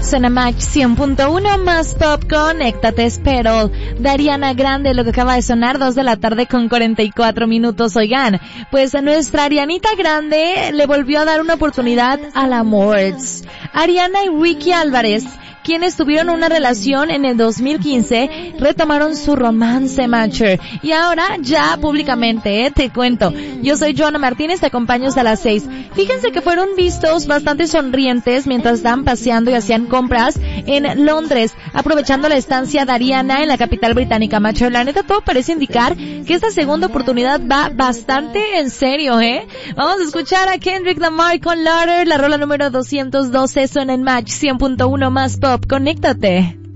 Suena Match 100.1 más Pop, conéctate, espero. De Ariana Grande, lo que acaba de sonar, 2 de la tarde con 44 minutos. Oigan, pues a nuestra Arianita Grande le volvió a dar una oportunidad al amor. Ariana y Ricky Álvarez, quienes tuvieron una relación en el 2015, retomaron su romance, Matcher. Y ahora ya públicamente, te cuento. Yo soy Joana Martínez, te acompaño hasta las 6. Fíjense que fueron vistos bastante sonrientes mientras estaban paseando y hacían compras en Londres, aprovechando la estancia de Ariana en la capital británica, Matcher. La neta, todo parece indicar que esta segunda oportunidad va bastante en serio, Vamos a escuchar a Kendrick Lamar con Louder, la rola número 212, suena en Match 100.1 más Pop. Conéctate.